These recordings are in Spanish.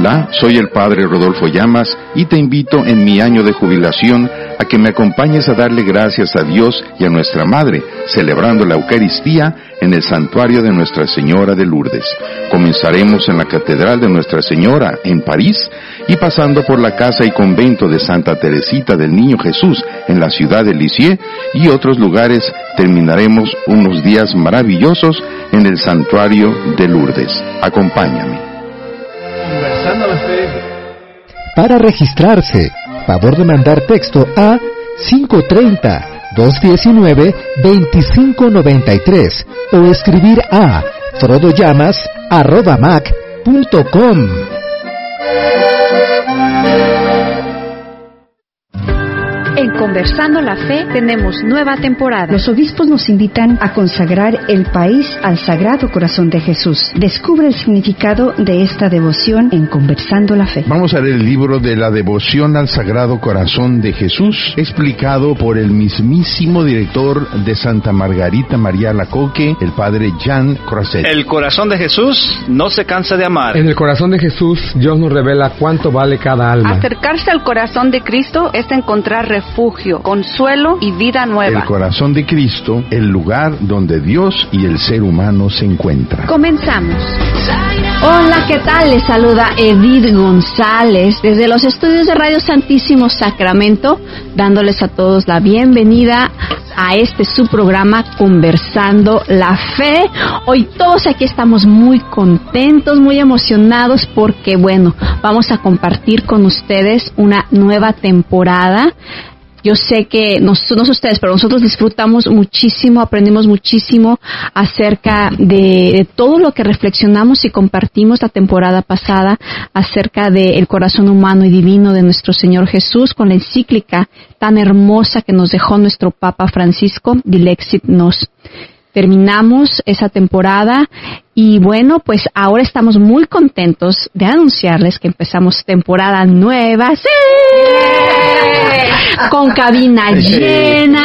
Hola, soy el Padre Rodolfo Llamas y te invito en mi año de jubilación a que me acompañes a darle gracias a Dios y a nuestra Madre, celebrando la Eucaristía en el Santuario de Nuestra Señora de Lourdes. Comenzaremos en la Catedral de Nuestra Señora, en París, y pasando por la Casa y Convento de Santa Teresita del Niño Jesús, en la ciudad de Lisieux, y otros lugares, terminaremos unos días maravillosos en el Santuario de Lourdes. Acompáñame. Conversando la Fe. Para registrarse, favor de mandar texto a 530-219-2593 o escribir a frodollamas@mac.com. En Conversando la Fe tenemos nueva temporada. Los obispos nos invitan a consagrar el país al Sagrado Corazón de Jesús. Descubre el significado de esta devoción en Conversando la Fe. Vamos a leer el libro de la devoción al Sagrado Corazón de Jesús, explicado por el mismísimo director de Santa Margarita María Alacoque, el padre Jean Croiset. El corazón de Jesús no se cansa de amar. En el corazón de Jesús, Dios nos revela cuánto vale cada alma. Acercarse al corazón de Cristo es encontrar refugio, consuelo y vida nueva. El corazón de Cristo, el lugar donde Dios y el ser humano se encuentran. Comenzamos. Hola, ¿qué tal? Les saluda Edith González desde los estudios de Radio Santísimo Sacramento, dándoles a todos la bienvenida a su programa Conversando la Fe. Hoy todos aquí estamos muy contentos, muy emocionados porque, vamos a compartir con ustedes una nueva temporada. Yo sé que no ustedes, pero nosotros disfrutamos muchísimo, aprendimos muchísimo acerca de todo lo que reflexionamos y compartimos la temporada pasada acerca del corazón humano y divino de nuestro Señor Jesús, con la encíclica tan hermosa que nos dejó nuestro Papa Francisco, Dilexit Nos. Terminamos esa temporada y pues ahora estamos muy contentos de anunciarles que empezamos temporada nueva, ¡sí! Con cabina llena.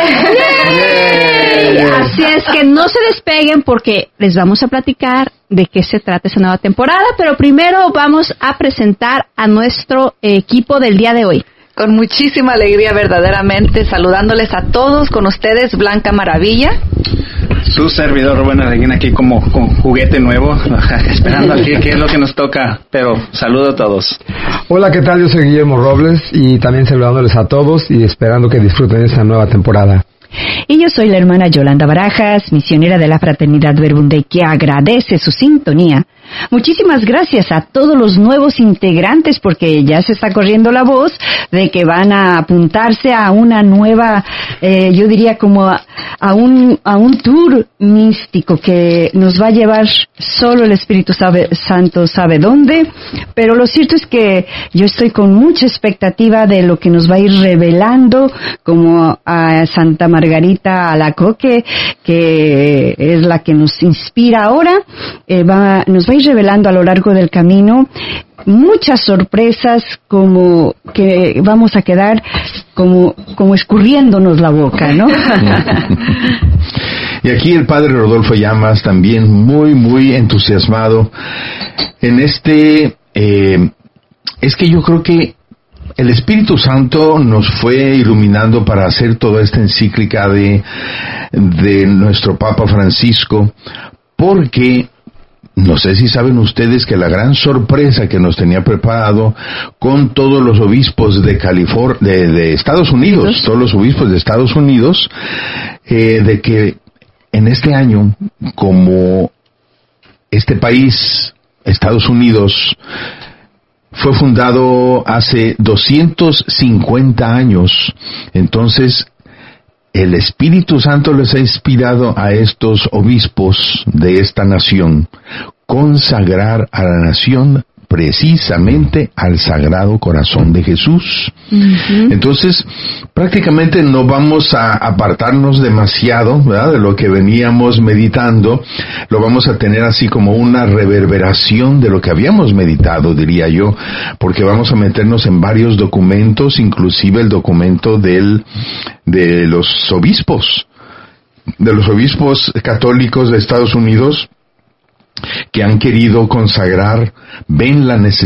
¡Sí! Así es que no se despeguen porque les vamos a platicar de qué se trata esa nueva temporada, pero primero vamos a presentar a nuestro equipo del día de hoy. Con muchísima alegría, verdaderamente, saludándoles a todos, con ustedes, Blanca Maravilla. Su servidor Rubén Arreguín aquí como con juguete nuevo, esperando aquí qué es lo que nos toca, pero saludo a todos. Hola, ¿qué tal? Yo soy Guillermo Robles y también saludándoles a todos y esperando que disfruten esta nueva temporada. Y yo soy la hermana Yolanda Barajas, misionera de la Fraternidad Verbum Dei, que agradece su sintonía. Muchísimas gracias a todos los nuevos integrantes porque ya se está corriendo la voz de que van a apuntarse a una nueva, yo diría como a un tour místico que nos va a llevar solo el Espíritu Santo sabe dónde, pero lo cierto es que yo estoy con mucha expectativa de lo que nos va a ir revelando, como a Santa Margarita Alacoque, que es la que nos inspira ahora, nos va a ir revelando a lo largo del camino muchas sorpresas, como que vamos a quedar como escurriéndonos la boca, ¿no? Y aquí el padre Rodolfo Llamas también muy entusiasmado en es que yo creo que el Espíritu Santo nos fue iluminando para hacer toda esta encíclica de nuestro Papa Francisco, porque no sé si saben ustedes que la gran sorpresa que nos tenía preparado con todos los obispos de Estados Unidos, todos los obispos de Estados Unidos, de que en este año, como este país, Estados Unidos, fue fundado hace 250 años, entonces el Espíritu Santo les ha inspirado a estos obispos de esta nación consagrar a la nación precisamente al Sagrado Corazón de Jesús. Uh-huh. Entonces, prácticamente no vamos a apartarnos demasiado, ¿verdad?, de lo que veníamos meditando. Lo vamos a tener así como una reverberación de lo que habíamos meditado, diría yo, porque vamos a meternos en varios documentos, inclusive el documento de los obispos católicos de Estados Unidos, que han querido consagrar, ven la necesidad